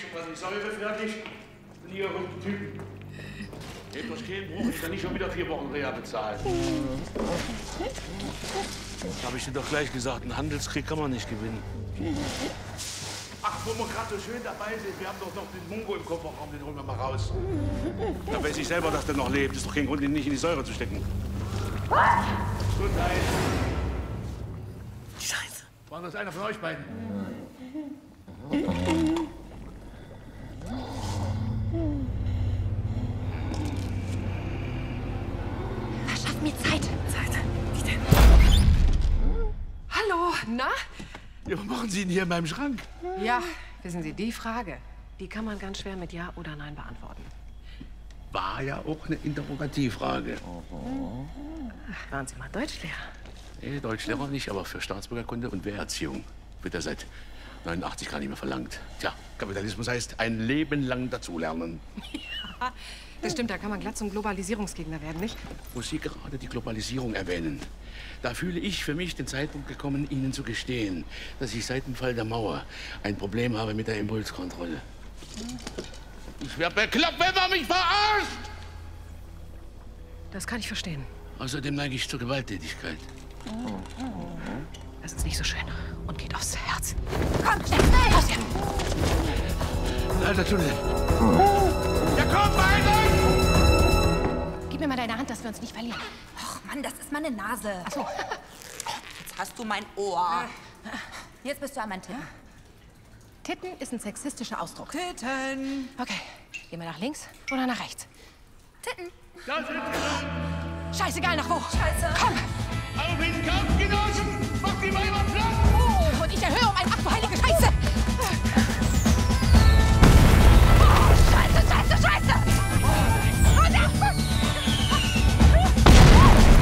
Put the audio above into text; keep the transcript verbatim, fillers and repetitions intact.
schon mal die Säure fertig. Und ihr runden Typen. Nehmt euch keinen Bruch, ich kann nicht schon wieder vier Wochen Reha bezahlen. Hab ich dir doch gleich gesagt, einen Handelskrieg kann man nicht gewinnen. Ach, wo wir gerade so schön dabei sind, wir haben doch noch den Mungo im Kofferraum, den holen wir mal raus. Da weiß ich selber, dass der noch lebt. Ist doch kein Grund, ihn nicht in die Säure zu stecken. Gesundheit. Scheiße. War das einer von euch beiden? Verschaff mir Zeit. Zeit. Wie denn? Hallo, na? Ja, was machen Sie denn hier in meinem Schrank? Ja, wissen Sie, die Frage, die kann man ganz schwer mit Ja oder Nein beantworten. War ja auch eine Interrogativfrage. Ach, waren Sie mal Deutschlehrer? Nee, Deutschlehrer nicht, aber für Staatsbürgerkunde und Wehrerziehung wird er seit neunundachtzig gar nicht mehr verlangt. Tja, Kapitalismus heißt ein Leben lang dazulernen. Ja, das stimmt, da kann man glatt zum Globalisierungsgegner werden, nicht? Wo Sie gerade die Globalisierung erwähnen, da fühle ich für mich den Zeitpunkt gekommen, Ihnen zu gestehen, dass ich seit dem Fall der Mauer ein Problem habe mit der Impulskontrolle. Ich werde bekloppt, wenn man mich verarscht! Das kann ich verstehen. Außerdem neige ich zur Gewalttätigkeit. Das ist nicht so schön und geht aufs Herz. Komm, schnell, schnell! Raus hier! Alter Tunnel! Ja, komm, weiter! Gib mir mal deine Hand, dass wir uns nicht verlieren. Och Mann, das ist meine Nase. Ach so. Jetzt hast du mein Ohr. Jetzt bist du an meinen Titten. Titten ist ein sexistischer Ausdruck. Titten. Okay, gehen wir nach links oder nach rechts? Titten. Da sind wir! Scheißegal, nach wo? Scheiße. Komm! Auf den Kampf, Genossen! Mach die Weiber platt! Oh, und ich erhöhe um ein aktuelles